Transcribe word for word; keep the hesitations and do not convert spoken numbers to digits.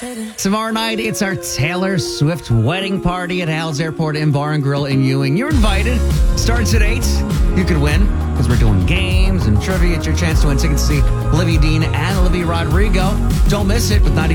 Tomorrow night, it's our Taylor Swift wedding party at Hal's Airport and Bar and Grill in Ewing. You're invited. Starts at eight. You could win because we're doing games and trivia. It's your chance to win tickets to see Olivia Dean and Olivia Rodrigo. Don't miss it with ninety